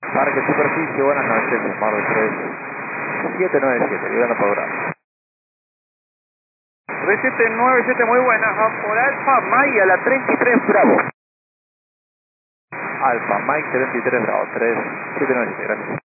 Parque Superficie, buenas noches, Mar del 3797, llegando a Paura. 3797, muy buena, por Alfa Maya, la 33 Bravo. Alfa Mike 33 Bravo, 3797, gracias.